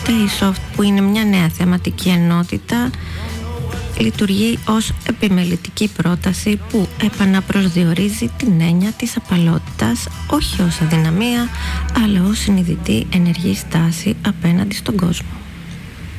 Stay Soft, που είναι μια νέα θεματική ενότητα, λειτουργεί ως επιμελητική πρόταση που επαναπροσδιορίζει την έννοια της απαλότητας, όχι ως αδυναμία, αλλά ως συνειδητή ενεργή στάση απέναντι στον κόσμο.